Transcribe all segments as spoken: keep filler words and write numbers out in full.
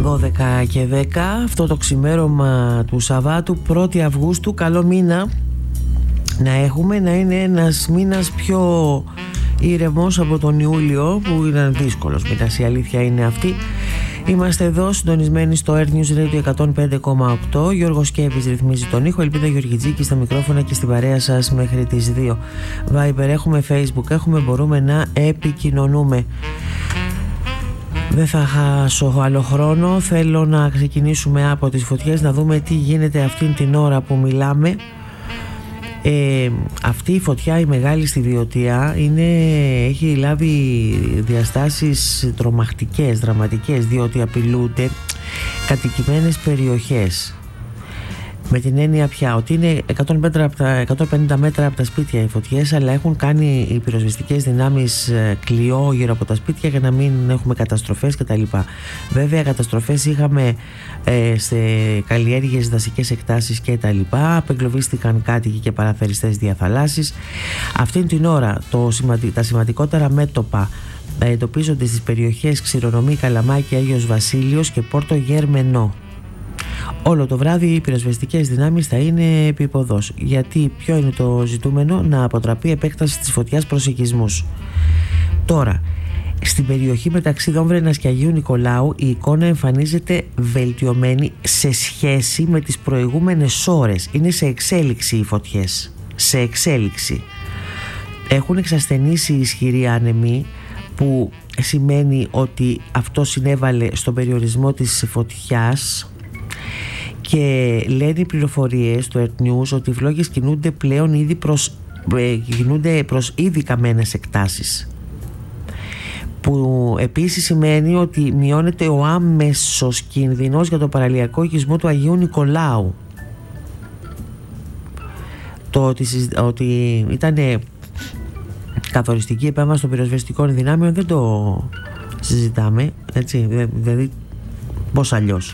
δώδεκα και δέκα αυτό το ξημέρωμα του Σαββάτου πρώτη Αυγούστου. Καλό μήνα να έχουμε, να είναι ένας μήνας πιο ήρεμος από τον Ιούλιο που ήταν δύσκολος μήνας, η αλήθεια είναι αυτή. Είμαστε εδώ συντονισμένοι στο Air News Radio εκατόν πέντε κόμμα οκτώ. Γιώργος Σκέβης ρυθμίζει τον ήχο, Ελπίδα Γεωργιτζίκη στα μικρόφωνα και στην παρέα σας μέχρι τις δύο. Viber έχουμε, Facebook έχουμε, μπορούμε να επικοινωνούμε. Δεν θα χάσω άλλο χρόνο, θέλω να ξεκινήσουμε από τις φωτιές, να δούμε τι γίνεται αυτήν την ώρα που μιλάμε. Ε, αυτή η φωτιά η μεγάλη στη Βιωτία είναι, έχει λάβει διαστάσεις τρομακτικές, δραματικές, διότι απειλούνται κατοικημένες περιοχές. Με την έννοια πια ότι είναι εκατόν πενήντα μέτρα από τα σπίτια οι φωτιές, αλλά έχουν κάνει οι πυροσβεστικές δυνάμεις κλειό γύρω από τα σπίτια για να μην έχουμε καταστροφές κτλ. Βέβαια καταστροφές είχαμε ε, σε καλλιέργειες, δασικές εκτάσεις κτλ. Απεγκλωβίστηκαν κάτοικοι και παραθεριστές διαθαλάσσεις. Αυτήν την ώρα το, τα σημαντικότερα μέτωπα εντοπίζονται στις περιοχές Ξηρονομή, Καλαμάκι, Άγιος Βασίλειος και Πόρτο Γερμενό. Όλο το βράδυ οι πυροσβεστικές δυνάμεις θα είναι επίποδος. Γιατί ποιο είναι το ζητούμενο? Να αποτραπεί επέκταση της φωτιάς προς οικισμούς. Τώρα, στην περιοχή μεταξύ Δόμβρενας και Αγίου Νικολάου η εικόνα εμφανίζεται βελτιωμένη σε σχέση με τις προηγούμενες ώρες. Είναι σε εξέλιξη οι φωτιές. Σε εξέλιξη. Έχουν εξασθενήσει οι ισχυροί άνεμοι, που σημαίνει ότι αυτό συνέβαλε στον περιορισμό της φωτιάς. Και λένε οι πληροφορίες του Earth News ότι οι φλόγες κινούνται πλέον ήδη προς, ε, κινούνται προς ήδη καμένες εκτάσεις, που επίσης σημαίνει ότι μειώνεται ο άμεσος κίνδυνος για το παραλιακό οικισμό του Αγίου Νικολάου. Το ότι, ότι ήταν καθοριστική επέμβαση των πυροσβεστικών δυνάμεων δεν το συζητάμε, έτσι, δηλαδή πώς αλλιώς.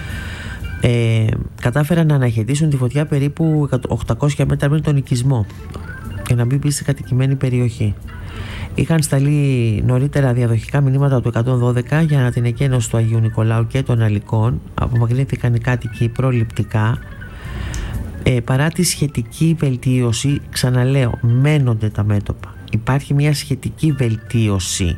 Ε, κατάφεραν να αναχαιτήσουν τη φωτιά περίπου οκτακόσια μέτρα πριν τον οικισμό και να μην μπει σε κατοικημένη περιοχή. Είχαν σταλεί νωρίτερα διαδοχικά μηνύματα του εκατόν δώδεκα για την εκένωση του Αγίου Νικολάου και των Αλικών. Απομακρύνθηκαν οι κάτοικοι προληπτικά. Ε, παρά τη σχετική βελτίωση, ξαναλέω, μένονται τα μέτωπα. Υπάρχει μια σχετική βελτίωση,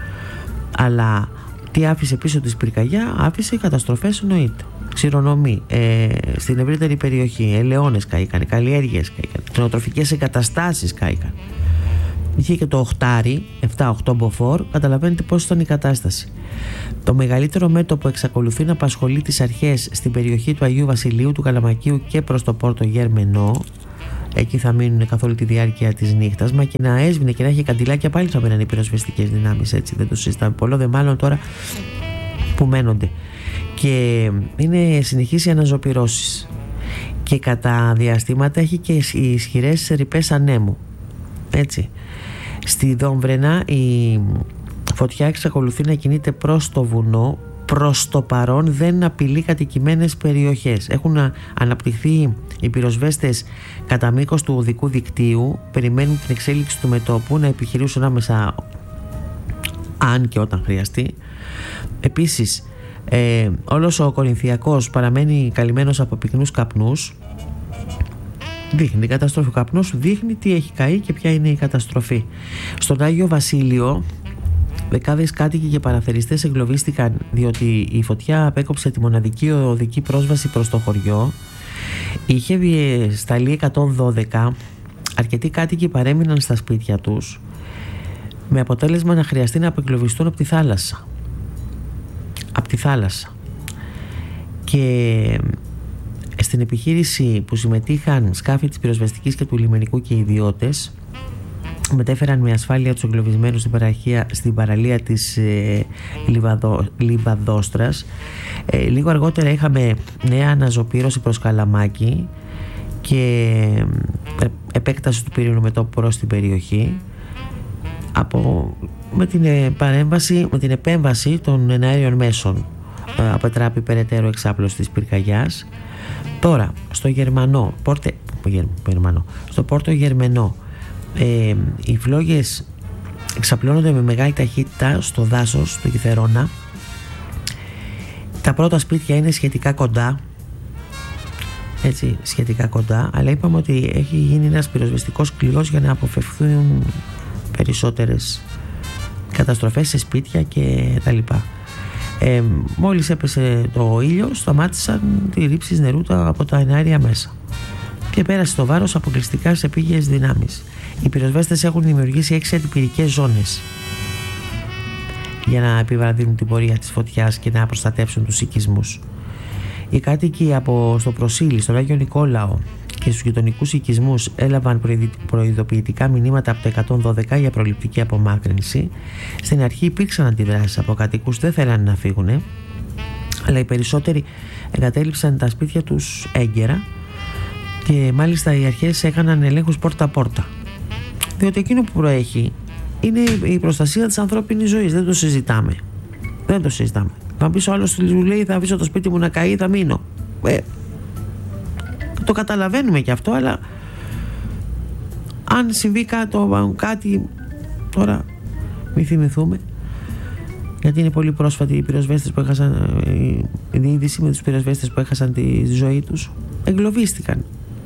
αλλά τι άφησε πίσω της πυρκαγιά? Άφησε καταστροφές, εννοείται. Ξηρονομή, ε, στην ευρύτερη περιοχή, ελαιώνες καήκαν, καλλιέργειες καήκαν, κτηνοτροφικές εγκαταστάσεις καήκαν. Είχε και το οχτάρι, επτά οκτώ μποφόρ, καταλαβαίνετε πώς ήταν η κατάσταση. Το μεγαλύτερο μέτωπο εξακολουθεί να απασχολεί τις αρχές στην περιοχή του Αγίου Βασιλείου, του Καλαμακίου και προς το Πόρτο Γερμενό. Εκεί θα μείνουν καθ' όλη τη διάρκεια της νύχτας. Μα και να έσβηνε και να έχει καντιλάκια, πάλι θα μείνουν οι πυροσβεστικές δυνάμεις, έτσι, δεν το συζητάμε. Πολλό δε μάλλον τώρα που μένονται. Και είναι συνεχείς οι αναζωπυρώσεις. Και κατά διαστήματα έχει και ισχυρές ρηπές ανέμου. Έτσι. Στη Δόμβρενα η φωτιά εξακολουθεί να κινείται προς το βουνό. Προς το παρόν δεν απειλεί κατοικημένες περιοχές. Έχουν αναπτυχθεί οι πυροσβέστες κατά μήκος του οδικού δικτύου. Περιμένουν την εξέλιξη του μετώπου, να επιχειρήσουν άμεσα αν και όταν χρειαστεί. Επίσης, ε, όλος ο Κορινθιακός παραμένει καλυμμένος από πυκνούς καπνούς. Δείχνει την καταστροφή. Ο καπνός δείχνει τι έχει καεί και ποια είναι η καταστροφή. Στον Άγιο Βασίλειο δεκάδες κάτοικοι και παραθεριστές εγκλωβίστηκαν, διότι η φωτιά απέκοψε τη μοναδική οδική πρόσβαση προς το χωριό. Είχε σταλεί εκατόν δώδεκα. Αρκετοί κάτοικοι παρέμειναν στα σπίτια τους, με αποτέλεσμα να χρειαστεί να απεγκλωβιστούν από τη θάλασσα. Από τη θάλασσα. Και στην επιχείρηση που συμμετείχαν σκάφη της πυροσβεστικής και του λιμενικού και ιδιώτες, μετέφεραν με ασφάλεια τους εγκλωβισμένους στην, στην παραλία της ε, Λιβαδό, Λιβαδόστρας. Ε, λίγο αργότερα είχαμε νέα αναζωπήρωση προς Καλαμάκι και ε, επέκταση του πυρήνου μετώπου προς την περιοχή, από, με, την, ε, παρέμβαση, με την επέμβαση των εναέριων μέσων. Ε, απετράπει περαιτέρω εξάπλωση της πυρκαγιάς. Τώρα στο Γερμανό, πόρτε, Γερμανό, στο Πόρτο Γερμενό, Ε, οι φλόγες εξαπλώνονται με μεγάλη ταχύτητα στο δάσος, στο Κιθερώνα. Τα πρώτα σπίτια είναι σχετικά κοντά, έτσι, σχετικά κοντά, αλλά είπαμε ότι έχει γίνει ένας πυροσβεστικός κλειός για να αποφευθούν περισσότερες καταστροφές σε σπίτια και τα λοιπά. Ε, μόλις έπεσε το ήλιο, σταμάτησαν τη ρήψεις νερού από τα εναέρια μέσα και πέρασε το βάρος αποκλειστικά σε επίγειες δυνάμεις. Οι πυροσβέστες έχουν δημιουργήσει έξι αντιπυρικές ζώνες για να επιβραδύνουν την πορεία της φωτιάς και να προστατεύσουν τους οικισμούς. Οι κάτοικοι από στο Προσήλι, στον Άγιο Νικόλαο και στους γειτονικούς οικισμούς έλαβαν προειδοποιητικά μηνύματα από το εκατόν δώδεκα για προληπτική απομάκρυνση. Στην αρχή υπήρξαν αντιδράσεις από κατοίκους, δεν θέλανε να φύγουν, αλλά οι περισσότεροι εγκατέλειψαν τα σπίτια τους έγκαιρα και μάλιστα οι αρχές έκαναν ελέγχους πόρτα-πόρτα. Διότι εκείνο που προέχει είναι η προστασία της ανθρώπινης ζωής, δεν το συζητάμε. Δεν το συζητάμε. Θα πεις ο άλλος του λέει θα αφήσω το σπίτι μου να καεί, θα μείνω. Ε, το καταλαβαίνουμε και αυτό, αλλά αν συμβεί κάτω, κάτι τώρα μη θυμηθούμε, γιατί είναι πολύ πρόσφατη οι πυροσβέστες που έχασαν, η διείδηση με τους πυροσβέστες που έχασαν τη ζωή τους, εγκλωβίστηκαν.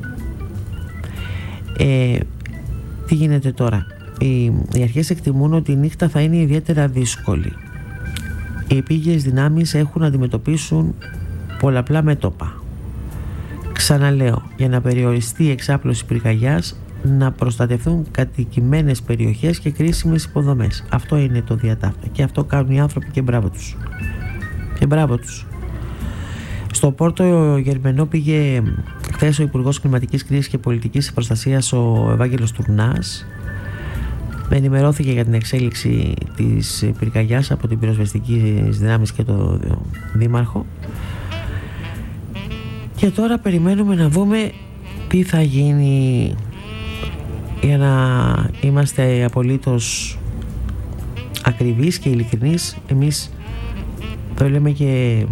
Ε, τι γίνεται τώρα? Οι, οι αρχές εκτιμούν ότι η νύχτα θα είναι ιδιαίτερα δύσκολη. Οι επίγειες δυνάμεις έχουν να αντιμετωπίσουν πολλαπλά μέτωπα. Ξαναλέω, για να περιοριστεί η εξάπλωση πυρκαγιάς, να προστατευτούν κατοικημένες περιοχές και κρίσιμες υποδομές. Αυτό είναι το διατάφτα και αυτό κάνουν οι άνθρωποι και μπράβο τους. Και μπράβο τους. Στο Πόρτο Γερμενό πήγε χθες ο Υπουργός Κλιματικής Κρίσης και Πολιτικής Προστασίας, ο Ευάγγελος Τουρνάς. Ενημερώθηκε για την εξέλιξη της πυρκαγιάς από την πυροσβεστική δυνάμεις και το Δήμαρχο. Και τώρα περιμένουμε να δούμε τι θα γίνει, για να είμαστε απολύτως ακριβείς και ειλικρινείς. Εμείς το λέμε και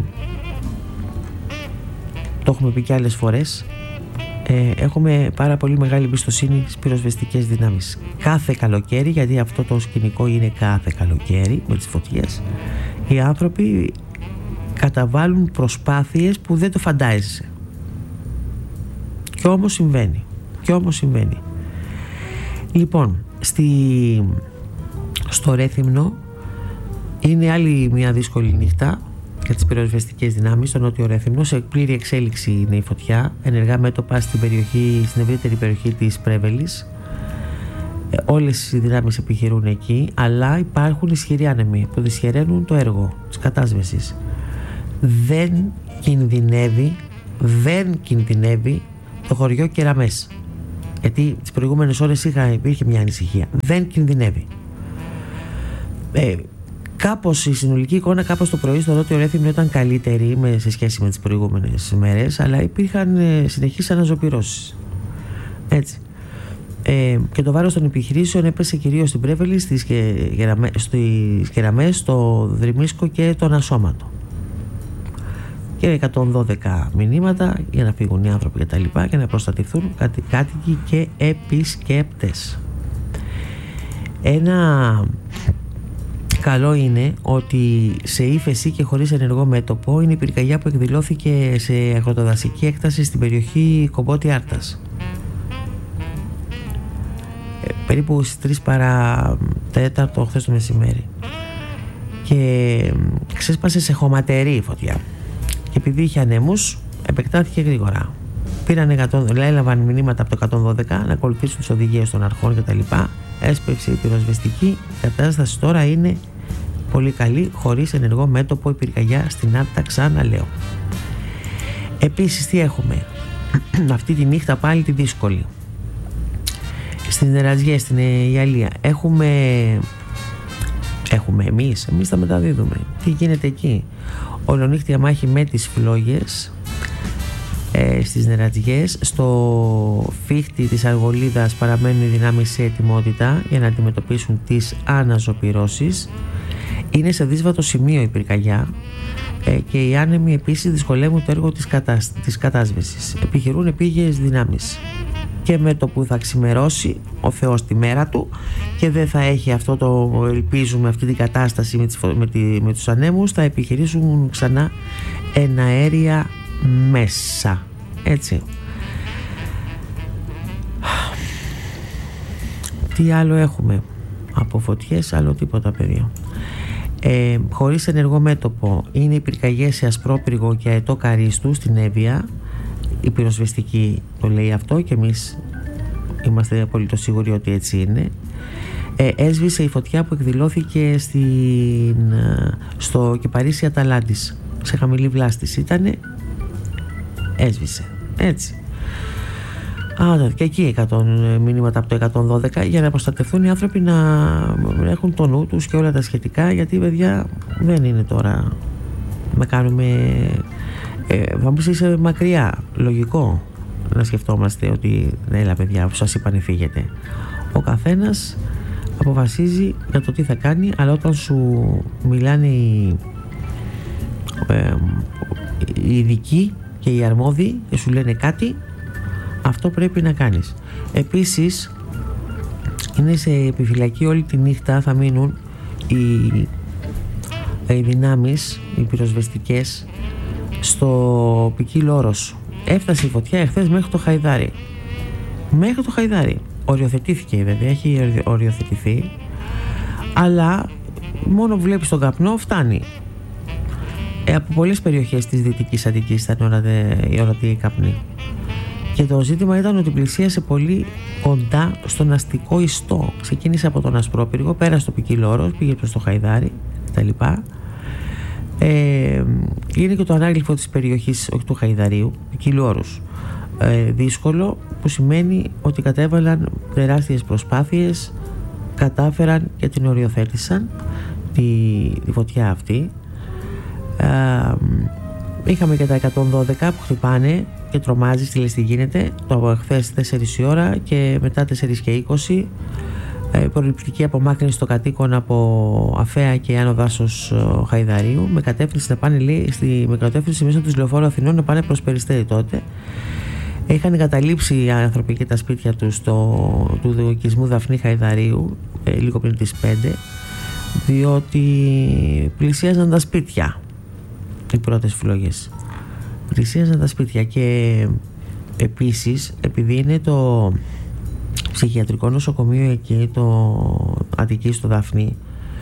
το έχουμε πει και άλλες φορές, ε, έχουμε πάρα πολύ μεγάλη εμπιστοσύνη στις πυροσβεστικές δυνάμεις. Κάθε καλοκαίρι, γιατί αυτό το σκηνικό είναι κάθε καλοκαίρι με τις φωτιές, οι άνθρωποι καταβάλουν προσπάθειες που δεν το φαντάζεσαι. Και όμως συμβαίνει. Και όμως συμβαίνει. Λοιπόν, στη, στο Ρέθυμνο είναι άλλη μια δύσκολη νύχτα για τις πυροσβεστικές δυνάμεις. Στο Νότιο Ρέθυμνο σε πλήρη εξέλιξη είναι η φωτιά, ενεργά μέτωπα στην περιοχή, στην ευρύτερη περιοχή της Πρέβελης. Ε, όλες οι δυνάμεις επιχειρούν εκεί, αλλά υπάρχουν ισχυροί άνεμοι που δυσχεραίνουν το έργο της κατάσβεσης. Δεν κινδυνεύει, δεν κινδυνεύει το χωριό Κεραμές, γιατί τις προηγούμενες ώρες είχα, υπήρχε μια ανησυχία. Δεν κινδυνεύει. Ε, κάπως η συνολική εικόνα κάπως το πρωί στο Νότιο Ρέθυμνο ήταν καλύτερη με, σε σχέση με τις προηγούμενες μέρες, αλλά υπήρχαν ε, συνεχείς αναζωπυρώσεις. Έτσι. Ε, και το βάρος των επιχειρήσεων έπεσε κυρίως στην Πρέβελη, στις, Κεραμέ, στις Κεραμές, στο Δρυμίσκο και τον Ασώματο. Και εκατόν δώδεκα μηνύματα για να φύγουν οι άνθρωποι και τα λοιπά και να προστατευτούν κάτοικοι και επισκέπτες. Ένα καλό είναι ότι σε ύφεση και χωρίς ενεργό μέτωπο είναι η πυρκαγιά που εκδηλώθηκε σε αγροτοδασική έκταση στην περιοχή Κομπότη Άρτας. Ε, περίπου στις τρεις παρά τέταρτο χθες το μεσημέρι. Και ξέσπασε σε χωματερή φωτιά. Και επειδή είχε ανέμους, επεκτάθηκε γρήγορα. Πήραν εκατό, έλαβαν μηνύματα από το εκατόν δώδεκα να ακολουθήσουν τις οδηγίες των αρχών κτλ. Έσπευσε η πυροσβεστική. Η κατάσταση τώρα είναι πολύ καλή, χωρίς ενεργό μέτωπο η πυρκαγιά στην Άρτα, ξαναλέω. Επίσης, τι έχουμε? Αυτή τη νύχτα πάλι τη δύσκολη. Στις Νεραζιές, στην Ιαλία, έχουμε. Έχουμε εμείς, εμείς τα μεταδίδουμε. Τι γίνεται εκεί? Ολονύχτια μάχη με τις φλόγες ε, στις Νερατζιές. Στο φύχτη της Αργολίδας παραμένουν οι δυνάμεις σε ετοιμότητα για να αντιμετωπίσουν τις αναζωπυρώσεις. Είναι σε δύσβατο σημείο η πυρκαγιά ε, και οι άνεμοι επίσης δυσκολεύουν το έργο της, κατάσ... της κατάσβεσης. Επιχειρούν επίγειες δυνάμεις. Και με το που θα ξημερώσει ο Θεός τη μέρα του και δεν θα έχει αυτό το, ελπίζουμε, αυτή την κατάσταση με, τις, με, τη, με τους ανέμους, θα επιχειρήσουν ξανά εναέρια μέσα. Έτσι. Τι άλλο έχουμε? Από φωτιές άλλο τίποτα, παιδιά. Ε, χωρίς ενεργό μέτωπο είναι οι πυρκαγιές σε Ασπρόπυργο και Αετό Καρίστου στην Εύβοια. Η πυροσβεστική το λέει αυτό και εμείς είμαστε απολύτως σίγουροι ότι έτσι είναι. Ε, έσβησε η φωτιά που εκδηλώθηκε στην, στο Κυπαρίσι Αταλάντης, σε χαμηλή βλάστηση ήτανε, έσβησε, έτσι. Α, και εκεί εκατό μηνύματα από το εκατόν δώδεκα για να προστατευτούν οι άνθρωποι, να έχουν το νου τους και όλα τα σχετικά, γιατί παιδιά δεν είναι τώρα να κάνουμε ε, θα πεις είσαι μακριά, λογικό να σκεφτόμαστε ότι έλα παιδιά που σας είπανε φύγετε. Ο καθένας αποφασίζει για το τι θα κάνει, αλλά όταν σου μιλάνε οι, ε, οι ειδικοί και οι αρμόδιοι και σου λένε κάτι, αυτό πρέπει να κάνεις. Επίσης είναι σε επιφυλακή όλη τη νύχτα, θα μείνουν οι, οι δυνάμεις, οι πυροσβεστικές στο Πικίλο Όρος. Έφτασε η φωτιά εχθές μέχρι το Χαϊδάρι. Μέχρι το Χαϊδάρι. Οριοθετήθηκε βέβαια, έχει οριοθετηθεί, αλλά μόνο βλέπεις τον καπνό φτάνει. Ε, από πολλές περιοχές της Δυτικής Αττικής ήταν η ορατή καπνή. Και το ζήτημα ήταν ότι πλησίασε πολύ κοντά στον αστικό ιστό. Ξεκίνησε από τον Ασπρόπυργο, πέρασε το Πικίλο Όρος, πήγε προς το Χαϊδάρι κτλ. Ε, είναι και το ανάγλυφο της περιοχής, όχι του Χαϊδαρίου, Πικίλου Όρους. Ε, δύσκολο, που σημαίνει ότι κατέβαλαν τεράστιες προσπάθειες, κατάφεραν και την οριοθέτησαν τη, τη φωτιά αυτή. Ε, είχαμε και τα εκατόν δώδεκα που χτυπάνε και τρομάζει, τι λες τι γίνεται, το από χθες τέσσερις η ώρα και μετά τέσσερις και είκοσι. Ε, προληπτική απομάκρυνση των κατοίκων από Αφαία και Άνω Δάσος Χαϊδαρίου, με κατεύθυνση να πάνε, λέει, στη, με κατεύθυνση μέσω της Λεωφόρου Αθηνών να πάνε προς Περιστέρι. Τότε είχαν καταλήψει οι άνθρωποι και τα σπίτια τους το, του οικισμού Δαφνή Χαϊδαρίου ε, λίγο πριν τις πέντε, διότι πλησίαζαν τα σπίτια οι πρώτες φλόγες. Πλησίαζαν τα σπίτια και επίσης επειδή είναι το ψυχιατρικό νοσοκομείο εκεί, το Αττική στο Δαφνί,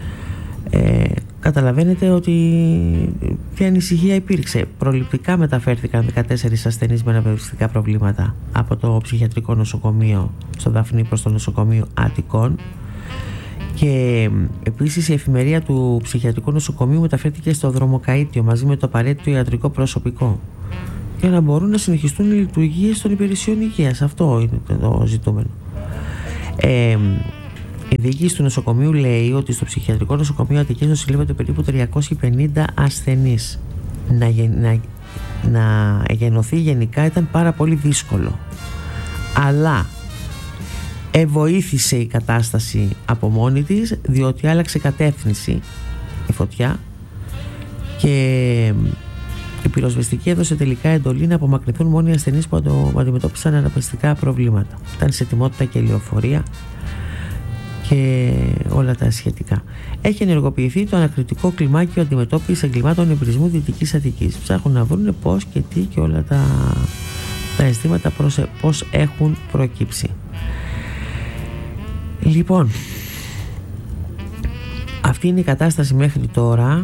ε, καταλαβαίνετε ότι τι ανησυχία υπήρξε. Προληπτικά μεταφέρθηκαν δεκατέσσερις ασθενείς με αναπνευστικά προβλήματα από το ψυχιατρικό νοσοκομείο στο Δαφνί προς το νοσοκομείο Αττικών, και επίσης η εφημερία του ψυχιατρικού νοσοκομείου μεταφέρθηκε στο Δρομοκαΐτιο μαζί με το απαραίτητο ιατρικό προσωπικό για να μπορούν να συνεχιστούν οι λειτουργίες των υπηρεσιών υγείας. Αυτό είναι το ζητούμενο. Ε, η διοίκηση του νοσοκομείου λέει ότι στο ψυχιατρικό νοσοκομείο Αττικής νοσηλεύονται περίπου τριακόσιοι πενήντα ασθενείς. Να, να, να γεννωθεί γενικά ήταν πάρα πολύ δύσκολο, αλλά εβοήθησε η κατάσταση από μόνη της, διότι άλλαξε κατεύθυνση η φωτιά και η πυροσβεστική έδωσε τελικά εντολή να απομακρυνθούν μόνο οι ασθενείς που αντιμετώπισαν αναπνευστικά προβλήματα. Ήταν σε ετοιμότητα και λεωφορεία και όλα τα σχετικά. Έχει ενεργοποιηθεί το ανακριτικό κλιμάκιο αντιμετώπισης εγκλημάτων εμπρισμού Δυτικής Αττικής. Ψάχνουν να βρουν πώς και τι και όλα τα, τα αισθήματα πώς έχουν προκύψει. Λοιπόν, αυτή είναι η κατάσταση μέχρι τώρα.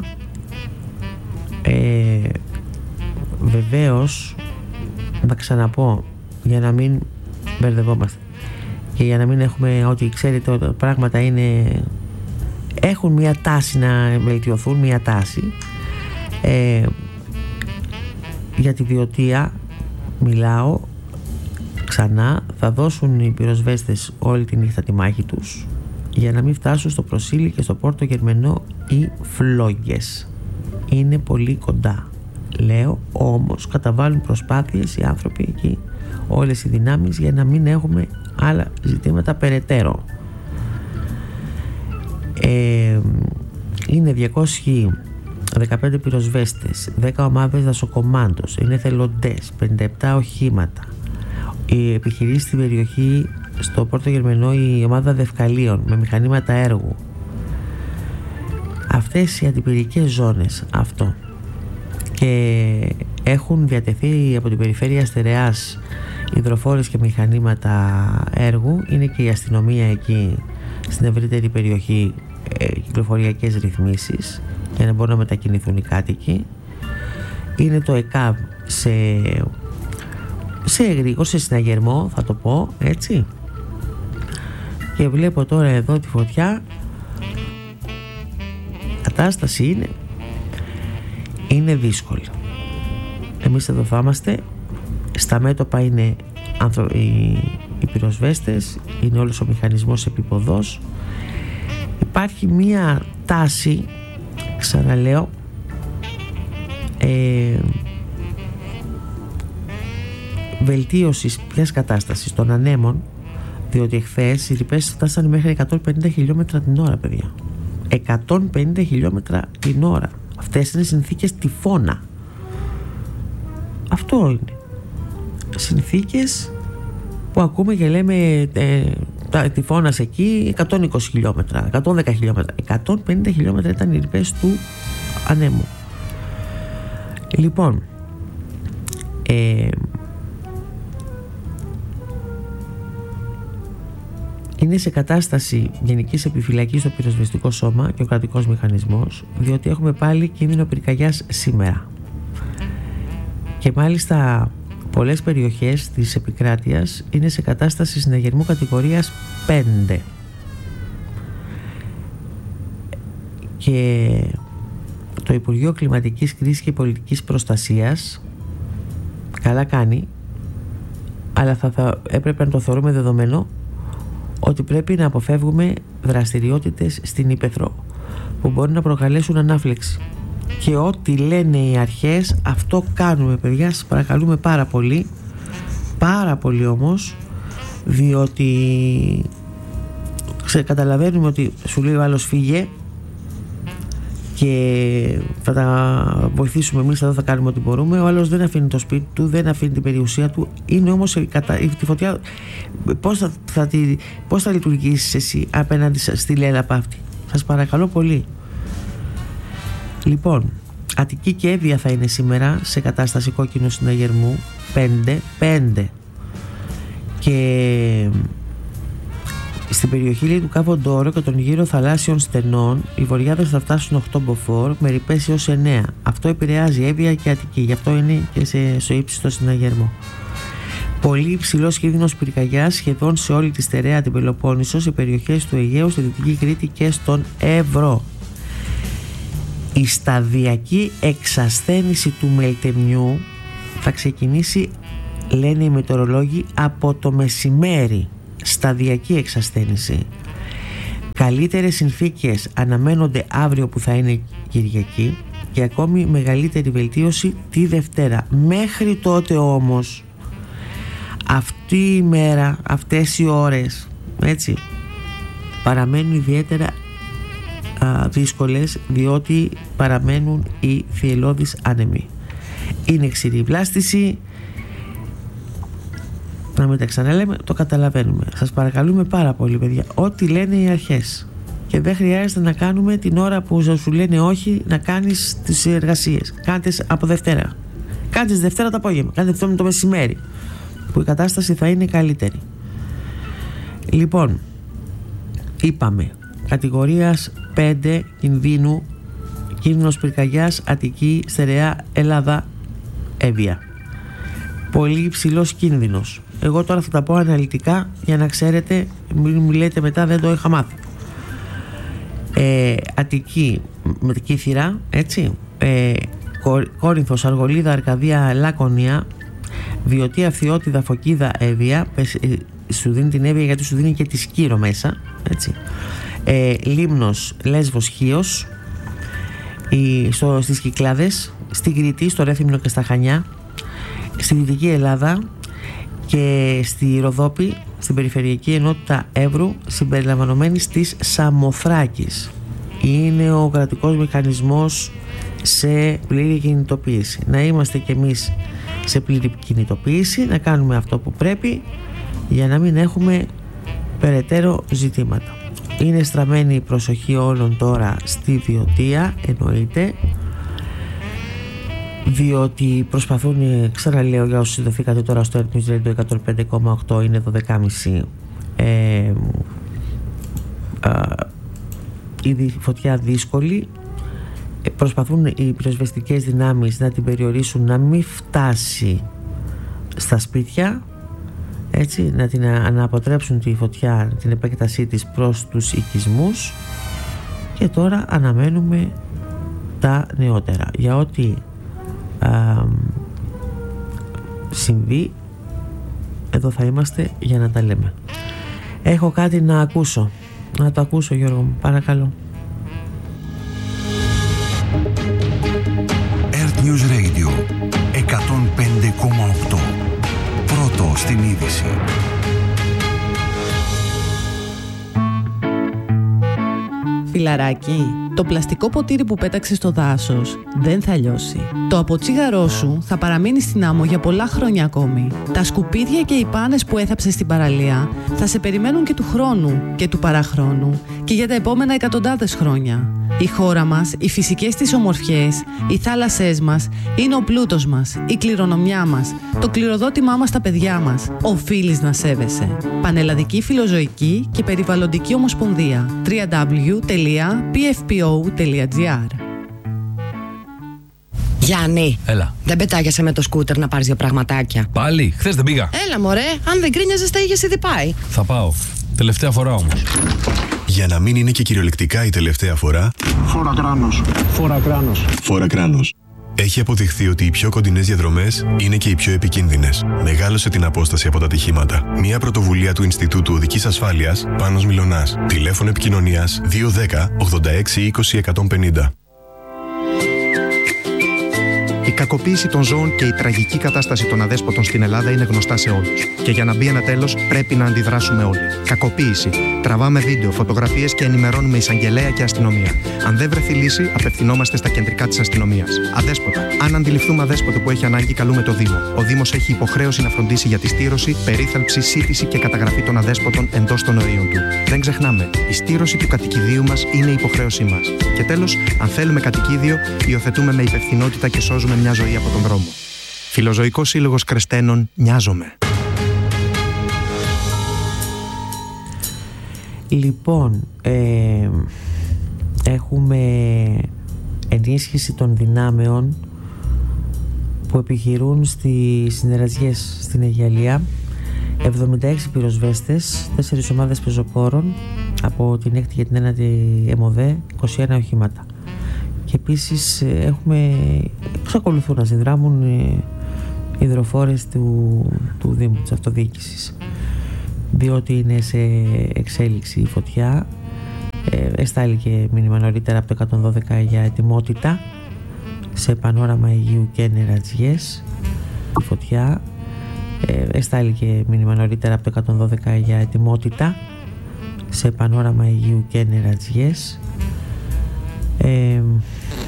Ε, βεβαίως, να ξαναπώ, για να μην μπερδευόμαστε και για να μην έχουμε ότι ξέρετε ότι πράγματα είναι, έχουν μια τάση να βελτιωθούν, μια τάση. Ε, για τη Βιωτία μιλάω ξανά, θα δώσουν οι πυροσβέστες όλη τη νύχτα τη μάχη τους για να μην φτάσουν στο Προσήλι και στο Πόρτο Γερμενό οι φλόγες. Είναι πολύ κοντά, λέω, όμως καταβάλουν προσπάθειες οι άνθρωποι εκεί, όλες οι δυνάμεις, για να μην έχουμε άλλα ζητήματα περαιτέρω. Ε, είναι διακόσιοι δεκαπέντε πυροσβέστες, δέκα ομάδες δασοκομάντος, είναι εθελοντές, πενήντα επτά οχήματα. Η επιχειρήση στην περιοχή στο Πόρτο Γερμενό, η ομάδα δευκαλίων με μηχανήματα έργου. Αυτές οι αντιπυρικές ζώνες, αυτό και έχουν διατεθεί από την περιφέρεια Στερεάς υδροφόρες και μηχανήματα έργου. Είναι και η αστυνομία εκεί στην ευρύτερη περιοχή, ε, κυκλοφοριακές ρυθμίσεις για να μπορούν να μετακινηθούν οι κάτοικοι. Είναι το ΕΚΑΒ σε, σε εγρήγορση, σε συναγερμό, θα το πω έτσι. Και βλέπω τώρα εδώ τη φωτιά. Η κατάσταση είναι είναι δύσκολη. Εμείς εδώ θα είμαστε. Στα μέτωπα είναι ανθρω... οι... οι πυροσβέστες, είναι όλος ο μηχανισμός επίποδος. Υπάρχει μία τάση, ξαναλέω, ε... βελτίωσης ποιας κατάστασης των ανέμων, διότι εχθές οι ρηπές φτάσανε μέχρι εκατόν πενήντα χιλιόμετρα την ώρα, παιδιά. εκατόν πενήντα χιλιόμετρα την ώρα. Αυτές είναι συνθήκες τυφώνα. Αυτό είναι. Συνθήκες που ακούμε και λέμε ε, τυφώνας εκεί εκατόν είκοσι χιλιόμετρα, εκατόν δέκα χιλιόμετρα. εκατόν πενήντα χιλιόμετρα ήταν οι ρηπές του ανέμου. Λοιπόν, ε, είναι σε κατάσταση γενικής επιφυλακής το πυροσβεστικό σώμα και ο κρατικός μηχανισμός, διότι έχουμε πάλι κίνδυνο πυρκαγιάς σήμερα. Και μάλιστα πολλές περιοχές της επικράτειας είναι σε κατάσταση συναγερμού κατηγορίας πέντε. Και το Υπουργείο Κλιματικής Κρίσης και Πολιτικής Προστασίας καλά κάνει, αλλά θα, θα έπρεπε να το θεωρούμε δεδομένο, ότι πρέπει να αποφεύγουμε δραστηριότητες στην ύπαιθρο που μπορεί να προκαλέσουν ανάφλεξη. Και ό,τι λένε οι αρχές, αυτό κάνουμε, παιδιά. Σας παρακαλούμε πάρα πολύ, πάρα πολύ όμως, διότι καταλαβαίνουμε ότι σου λέει ο άλλος φύγε και θα τα βοηθήσουμε εμείς εδώ, θα κάνουμε ό,τι μπορούμε. Ο άλλος δεν αφήνει το σπίτι του, δεν αφήνει την περιουσία του. Είναι όμως η, κατα... η φωτιά. Πώς θα, θα, τη... πώς θα λειτουργήσεις εσύ απέναντι στη λέλαπα αυτή? Σας παρακαλώ πολύ. Λοιπόν, Αττική και Εύβοια θα είναι σήμερα σε κατάσταση κόκκινου συναγερμού πέντε πέντε. Και στην περιοχή λέει, του Κάβο Ντόρο και των γύρω θαλάσσιων στενών οι βορειάδες θα φτάσουν οκτώ μποφόρ με ρηπές έως εννέα. Αυτό επηρεάζει Εύβοια και Αττική, γι' αυτό είναι και σε, στο ύψιστο συναγερμό. Πολύ υψηλός κίνδυνος πυρκαγιάς σχεδόν σε όλη τη στερεά την Πελοπόννησο, σε περιοχές του Αιγαίου, στη Δυτική Κρήτη και στον Εύρο. Η σταδιακή εξασθένηση του μελτεμιού θα ξεκινήσει, λένε οι μετεωρολόγοι, από το μεσημέρι. Σταδιακή εξασθένηση. Καλύτερες συνθήκες αναμένονται αύριο που θα είναι Κυριακή και ακόμη μεγαλύτερη βελτίωση τη Δευτέρα. Μέχρι τότε όμως, αυτή η μέρα, αυτές οι ώρες, έτσι, παραμένουν ιδιαίτερα α, δύσκολες, διότι παραμένουν οι θυελλώδεις άνεμοι. Είναι ξηρή βλάστηση. Να μην τα ξαναλέμε, το καταλαβαίνουμε. Σας παρακαλούμε πάρα πολύ, παιδιά, ό,τι λένε οι αρχές. Και δεν χρειάζεται να κάνουμε την ώρα που σου λένε όχι, να κάνεις τις εργασίες. Κάντε από Δευτέρα. Κάντε τις Δευτέρα το απόγευμα. Κάντε αυτό το μεσημέρι, που η κατάσταση θα είναι καλύτερη. Λοιπόν, είπαμε κατηγορίας πέντε κινδύνου, κίνδυνος πυρκαγιάς, Αττική, Στερεά, Ελλάδα, Εύβοια. Πολύ υψηλός κίνδυνος. Εγώ τώρα θα τα πω αναλυτικά για να ξέρετε, μην μου λέτε μετά δεν το είχα μάθει. Ε, Αττική με την Κύθυρα, έτσι, ε, Κόρινθος, Αργολίδα, Αρκαδία, Λάκωνια, Βιωτία, Φθιώτιδα, Φωκίδα, Εύβοια. ε, σου δίνει την Εύβοια γιατί σου δίνει και τη Σκύρο μέσα, έτσι. Ε, Λίμνος, Λέσβος, Χίος, η, στο, στις Κυκλάδες, στην Κρήτη, στο Ρέθυμνο και στα Χανιά, στη Δυτική Ελλάδα και στη Ροδόπη, στην περιφερειακή ενότητα Εύρου, συμπεριλαμβανομένης της Σαμοθράκης. Είναι ο κρατικός μηχανισμός σε πλήρη κινητοποίηση. Να είμαστε κι εμείς σε πλήρη κινητοποίηση, να κάνουμε αυτό που πρέπει για να μην έχουμε περαιτέρω ζητήματα. Είναι στραμμένη η προσοχή όλων τώρα στη Βιωτία, εννοείται. διότι προσπαθούν, ξαναλέω για όσους συνδεθήκατε τώρα στο Earth News Radio εκατόν πέντε κόμμα οκτώ, είναι δώδεκα και μισή, ε, ήδη φωτιά δύσκολη, ε, προσπαθούν οι πυροσβεστικές δυνάμεις να την περιορίσουν να μην φτάσει στα σπίτια, έτσι, να την αναποτρέψουν τη φωτιά, την επέκτασή της προς τους οικισμούς, και τώρα αναμένουμε τα νεότερα για ό,τι α, συμβεί. Εδώ θα είμαστε για να τα λέμε. Έχω κάτι να ακούσω. Να το ακούσω, Γιώργο μου, παρακαλώ. Earth News Radio εκατόν πέντε κόμμα οκτώ. Πρώτο στην είδηση. Φιλαράκι, το πλαστικό ποτήρι που πέταξες στο δάσος δεν θα λιώσει. Το αποτσίγαρό σου θα παραμείνει στην άμμο για πολλά χρόνια ακόμη. Τα σκουπίδια και οι πάνες που έθαψες στην παραλία θα σε περιμένουν και του χρόνου και του παραχρόνου και για τα επόμενα εκατοντάδες χρόνια. Η χώρα μας, οι φυσικές της ομορφιές, οι θάλασσές μας είναι ο πλούτος μας, η κληρονομιά μας, το κληροδότημά μας στα παιδιά μας. Οφείλεις να σέβεσαι. Πανελλαδική Φιλοζωική και Περιβαλλοντική Ομοσπονδία. double-u double-u double-u τελεία πι εφ πι ο τελεία τζι άρ. Γιάννη, έλα. Δεν πετάγεσαι με το σκούτερ να πάρεις δύο πραγματάκια? Πάλι, χθες δεν πήγα. Έλα μωρέ, αν δεν γκρίνιαζες θα είχες ήδη πάει. Θα πάω. Τελευταία φορά όμως. Για να μην είναι και κυριολεκτικά η τελευταία φορά, Φόρα κράνος. Φόρα κράνος. Φόρα κράνος. Έχει αποδειχθεί ότι οι πιο κοντινές διαδρομές είναι και οι πιο επικίνδυνες. Μεγάλωσε την απόσταση από τα ατυχήματα. Μια πρωτοβουλία του Ινστιτούτου Οδικής Ασφάλειας, Πάνος Μιλωνάς. Τηλέφωνο επικοινωνίας δύο ένα μηδέν ογδόντα έξι είκοσι εκατόν πενήντα. Η κακοποίηση των ζώων και η τραγική κατάσταση των αδέσποτων στην Ελλάδα είναι γνωστά σε όλους. Και για να μπει ένα τέλος, πρέπει να αντιδράσουμε όλοι. Κακοποίηση. Τραβάμε βίντεο, φωτογραφίες και ενημερώνουμε εισαγγελέα και αστυνομία. Αν δεν βρεθεί λύση, απευθυνόμαστε στα κεντρικά της αστυνομίας. Αδέσποτα. Αν αντιληφθούμε αδέσποτο που έχει ανάγκη, καλούμε το Δήμο. Ο Δήμος έχει υποχρέωση να φροντίσει για τη στήρωση, περίθαλψη, σύντηση και καταγραφή των αδέσποτων εντός των ορίων του. Δεν ξεχνάμε, η στήρωση του κατοικιδίου μας είναι υποχρέωσή μας. Και τέλος, αν θέλουμε κατοικίδιο, υιοθετούμε με υπευθυνότητα και σώζουμε μια ζωή από τον δρόμο. Φιλοζωικός Σύλλογος Κρεστένων, νοιάζομαι. Λοιπόν, ε, έχουμε ενίσχυση των δυνάμεων που επιχειρούν στις συνεργασίες στην Αιγιαλία. εβδομήντα έξι πυροσβέστες, τέσσερις ομάδες πεζοπόρων από την έκτη και την ένατη ΕΜΟΔΕ, είκοσι ένα οχήματα. Και επίσης έχουμε, εξακολουθούν να συνδράμουν οι υδροφόρες του, του Δήμου, της αυτοδιοίκησης, διότι είναι σε εξέλιξη η φωτιά. Ε, εστάληκε μήνυμα νωρίτερα από το εκατόν δώδεκα για ετοιμότητα σε πανόραμα υγείου και νερατζιές. Η φωτιά ε, εστάληκε μήνυμα νωρίτερα από το εκατόν δώδεκα για ετοιμότητα σε πανόραμα υγείου και νερατζιές. Ε,